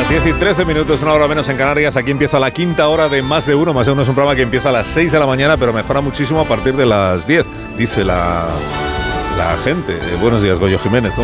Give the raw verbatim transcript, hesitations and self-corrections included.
Las diez y trece minutos, una hora menos en Canarias. Aquí empieza la quinta hora de Más de Uno. Más de Uno es un programa que empieza a las seis de la mañana, pero mejora muchísimo a partir de las diez, dice la, la gente. Eh, buenos días, Goyo Jiménez. ¿Cómo